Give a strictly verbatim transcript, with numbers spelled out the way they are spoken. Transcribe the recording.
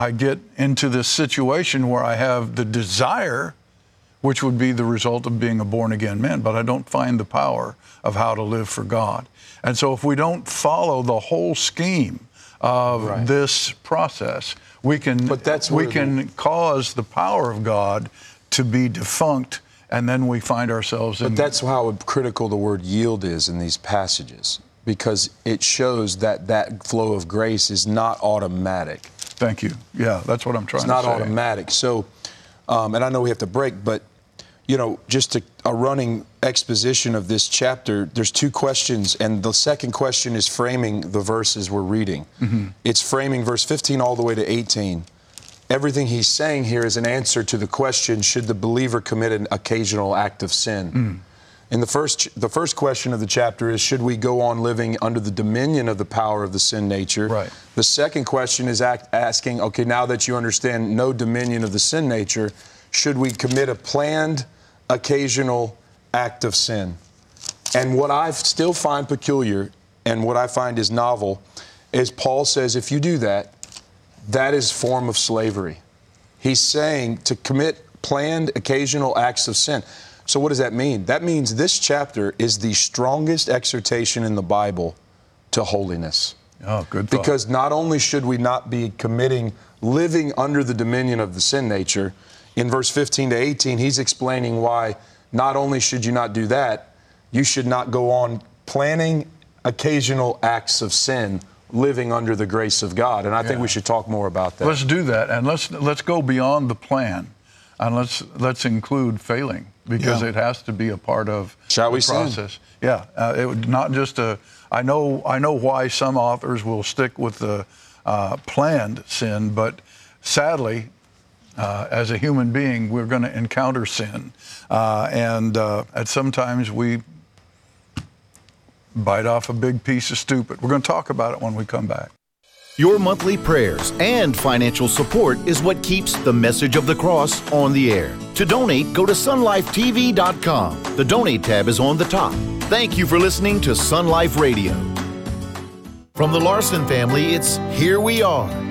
I get into this situation where I have the desire, which would be the result of being a born-again man, but I don't find the power of how to live for God. And so if we don't follow the whole scheme of right. this process, we can but that's we can the... cause the power of God to be defunct, and then we find ourselves but in... But that's how critical the word yield is in these passages, because it shows that that flow of grace is not automatic. Thank you. Yeah, that's what I'm trying to say. It's not to automatic. So, um, and I know we have to break, but, you know, just a, a running exposition of this chapter, there's two questions, and the second question is framing the verses we're reading. Mm-hmm. It's framing verse fifteen all the way to eighteen. Everything he's saying here is an answer to the question, should the believer commit an occasional act of sin? Mm. And the first, the first question of the chapter is, should we go on living under the dominion of the power of the sin nature? Right. The second question is act, asking, okay, now that you understand no dominion of the sin nature, should we commit a planned, occasional act of sin? And what I still find peculiar, and what I find is novel, is Paul says, if you do that, that is a form of slavery. He's saying to commit planned, occasional acts of sin. So what does that mean? That means this chapter is the strongest exhortation in the Bible to holiness. Oh, good thought. Because not only should we not be committing, living under the dominion of the sin nature, in verse fifteen to eighteen, he's explaining why not only should you not do that, you should not go on planning occasional acts of sin, living under the grace of God. And I yeah. think we should talk more about that. Let's do that, and let's let's go beyond the plan, and let's let's include failing, because yeah. it has to be a part of Shall the we process. Sin? Yeah, uh, it would not just a. I know I know why some authors will stick with the uh, planned sin, but sadly, uh, as a human being, we're going to encounter sin, uh, and uh, at sometimes we bite off a big piece of stupid. We're going to talk about it when we come back. Your monthly prayers and financial support is what keeps the message of the cross on the air. To donate, go to sun life t v dot com. The Donate tab is on the top. Thank you for listening to Sun Life Radio. From the Larson family, it's Here We Are.